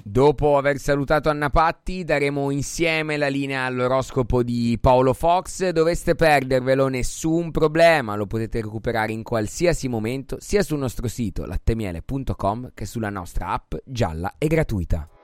Dopo aver salutato Anna Patti, daremo insieme la linea all'oroscopo di Paolo Fox. Doveste perdervelo, nessun problema, lo potete recuperare in qualsiasi momento sia sul nostro sito lattemele.com che sulla nostra app gialla e gratuita.